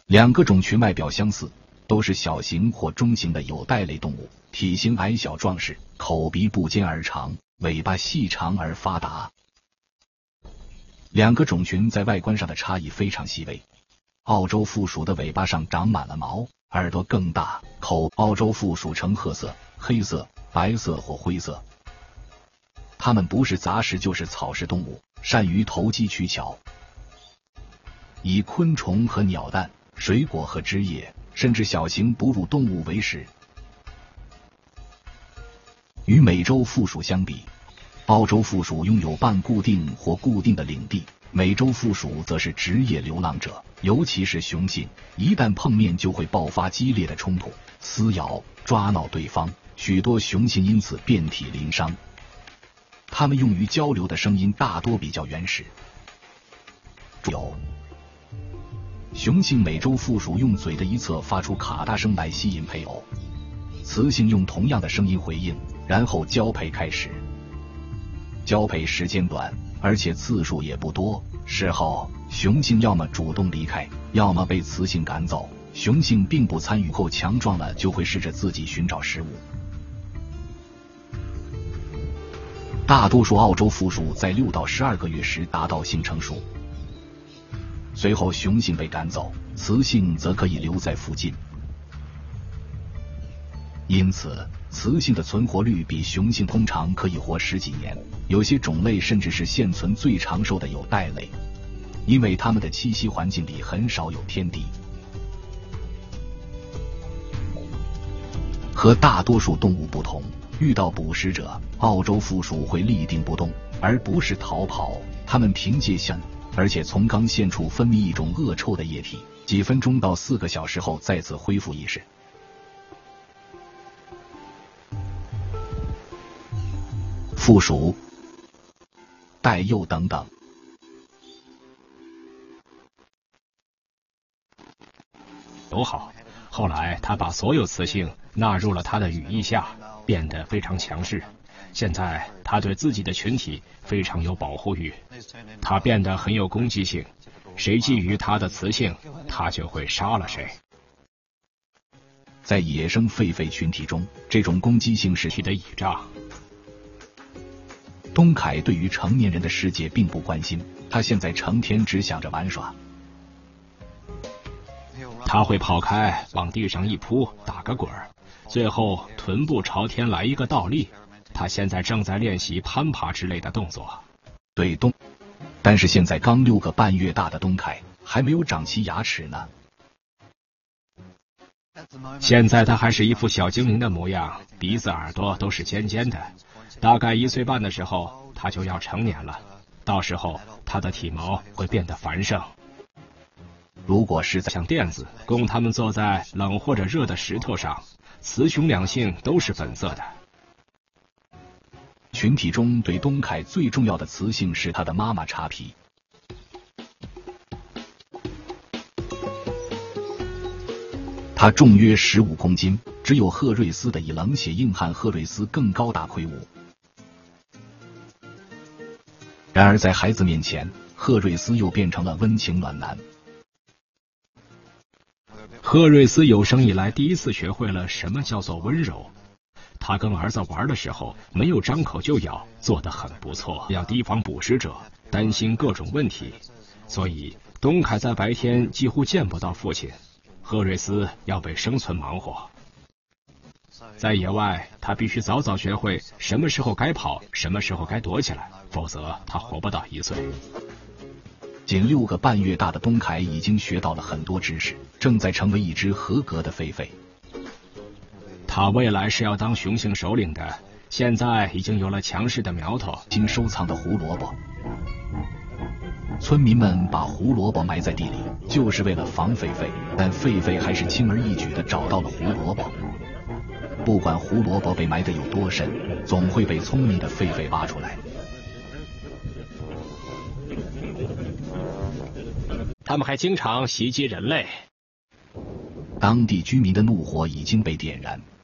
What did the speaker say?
两个种群外表相似，都是小型或中型的有袋类动物，体型矮小壮实，口鼻不尖而长，尾巴细长而发达。两个种群在外观上的差异非常细微。澳洲负鼠的尾巴上长满了毛，耳朵更大，澳洲负鼠呈褐色、黑色、白色或灰色。它们不是杂食就是草食动物，善于投机取巧，以昆虫和鸟蛋、水果和枝叶，甚至小型哺乳动物为食。与美洲负鼠相比，澳洲负鼠拥有半固定或固定的领地，美洲负鼠则是职业流浪者，尤其是雄性，一旦碰面就会爆发激烈的冲突，撕咬、抓挠对方，许多雄性因此遍体鳞伤。它们用于交流的声音大多比较原始。雄性美洲负鼠用嘴的一侧发出咔嗒声来吸引配偶，雌性用同样的声音回应，然后交配开始。交配时间短，而且次数也不多，事后雄性要么主动离开，要么被雌性赶走。雄性并不参与后强壮了就会试着自己寻找食物。大多数澳洲负鼠在6到12个月时达到性成熟，随后雄性被赶走，雌性则可以留在附近。因此雌性的存活率比雄性通常可以活10几年，有些种类甚至是现存最长寿的有袋类，因为它们的栖息环境里很少有天敌。和大多数动物不同，遇到捕食者，澳洲负鼠会立定不动，而不是逃跑。它们凭借而且从肛腺处分泌一种恶臭的液体，几分钟到4个小时后再次恢复意识。负鼠、带幼等等。 友好，后来他把所有雌性纳入了他的羽翼下，变得非常强势。现在他对自己的群体非常有保护欲，他变得很有攻击性，谁觊觎他的雌性，他就会杀了谁。 在野生狒狒群体中，这种攻击性是其的倚仗。 东凯对于成年人的世界并不关心，他现在成天只想着玩耍。 他会跑开，往地上一扑，打个滚儿，最后臀部朝天来一个倒立。他现在正在练习攀爬之类的动作。 对但是现在刚6个半月大的东凯还没有长齐牙齿呢。 现在他还是一副小精灵的模样，鼻子耳朵都是尖尖的。大概1岁半的时候，他就要成年了，到时候他的体毛会变得繁盛。 如果是像垫子，供他们坐在冷或者热的石头上，雌雄两性都是本色的。 群体中对东凯最重要的雌性是他的妈妈查皮。他重约15公斤，只有赫瑞斯的以冷血硬汉赫瑞斯更高大魁梧。然而在孩子面前，赫瑞斯又变成了温情暖男。 赫瑞斯有生以来第一次学会了什么叫做温柔。他跟儿子玩的时候，没有张口就咬，做得很不错，要提防捕食者，担心各种问题。所以东凯在白天几乎见不到父亲，赫瑞斯要为生存忙活。在野外，他必须早早学会什么时候该跑，什么时候该躲起来，否则他活不到1岁。 仅6个半月大的东凯已经学到了很多知识，正在成为一只合格的狒狒。 他未来是要当雄性首领的，现在已经有了强势的苗头。 经收藏的胡萝卜，村民们把胡萝卜埋在地里，就是为了防狒狒，但狒狒还是轻而易举地找到了胡萝卜。不管胡萝卜被埋得有多深，总会被聪明的狒狒挖出来。 他们还经常袭击人类。 当地居民的怒火已经被点燃，